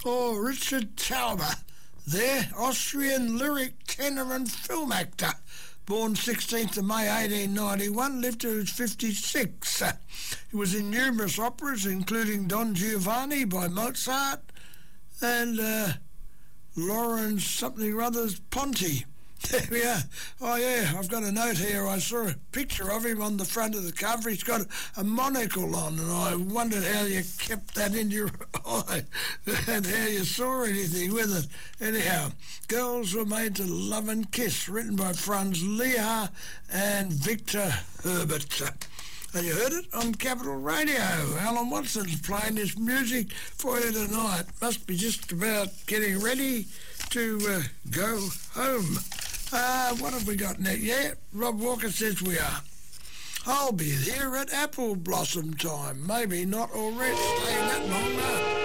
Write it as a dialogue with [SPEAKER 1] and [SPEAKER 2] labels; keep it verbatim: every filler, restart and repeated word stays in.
[SPEAKER 1] Oh, Richard Tauber, there, Austrian lyric tenor and film actor. Born sixteenth of May eighteen ninety-one, lived to his fifty-six. Uh, he was in numerous operas, including Don Giovanni by Mozart and uh, Lawrence something or other's Ponti. There we are. Oh, yeah, I've got a note here. I saw a picture of him on the front of the cover. He's got a monocle on, and I wondered how you kept that in your eye and how you saw anything with it. Anyhow, Girls Were Made to Love and Kiss, written by Franz Lehar and Victor Herbert. And you heard it on Capital Radio. Alan Watson's playing this music for you tonight. Must be just about getting ready to uh, go home. Uh, what have we got next? Yeah, Rob Walker says we are. I'll be here at apple blossom time. Maybe not already staying that long, no.